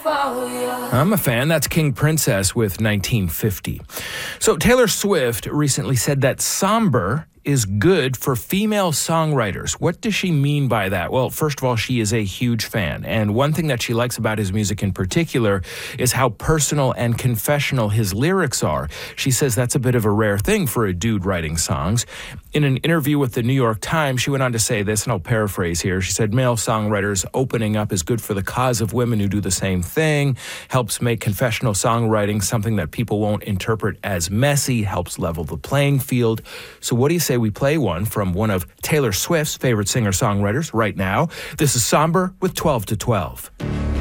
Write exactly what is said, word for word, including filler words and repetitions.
I'm a fan. That's King Princess with nineteen fifty. So Taylor Swift recently said that somber is good for female songwriters. What does she mean by that? Well, first of all, she is a huge fan. And one thing that she likes about his music in particular is how personal and confessional his lyrics are. She says that's a bit of a rare thing for a dude writing songs. In an interview with the New York Times, she went on to say this, and I'll paraphrase here. She said, male songwriters opening up is good for the cause of women who do the same thing, helps make confessional songwriting something that people won't interpret as messy, helps level the playing field. So what do you say we play one from one of Taylor Swift's favorite singer-songwriters right now? This is Somber with twelve to twelve.